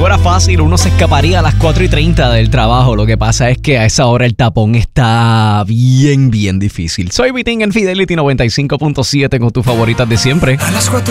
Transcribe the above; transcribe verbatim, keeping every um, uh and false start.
fuera fácil, uno se escaparía a las cuatro y treinta del trabajo. Lo que pasa es que a esa hora el tapón está bien, bien difícil. Soy Vitín en Fidelity noventa y cinco punto siete con tus favoritas de siempre. A las cuatro